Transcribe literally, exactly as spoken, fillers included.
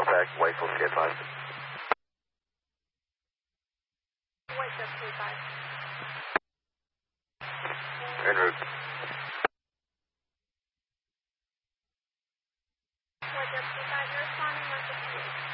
contact, Whiteville K five. Whiteville K five. En route. Whiteville K five, you're responding, message.